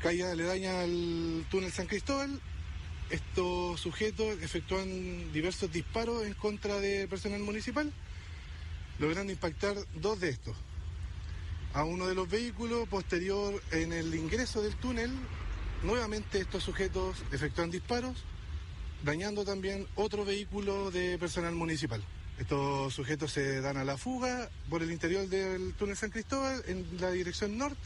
calle aledaña al túnel San Cristóbal. Estos sujetos efectúan diversos disparos en contra del personal municipal, logrando impactar 2 de estos. A uno de los vehículos, posterior en el ingreso del túnel, nuevamente estos sujetos efectúan disparos, dañando también otro vehículo de personal municipal. Estos sujetos se dan a la fuga por el interior del túnel San Cristóbal en la dirección norte.